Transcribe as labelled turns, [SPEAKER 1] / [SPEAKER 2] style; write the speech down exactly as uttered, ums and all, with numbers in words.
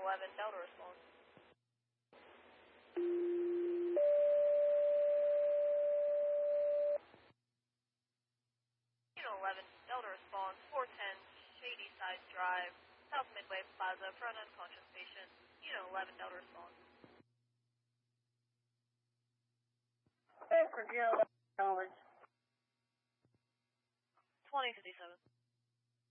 [SPEAKER 1] eleven, Delta response. Unit eleven, Delta response, four ten, Shady Side Drive, South Midway Plaza, front unconscious patient. Unit eleven, Delta response.
[SPEAKER 2] Thanks for Unit eleven, knowledge.
[SPEAKER 1] twenty fifty-seven.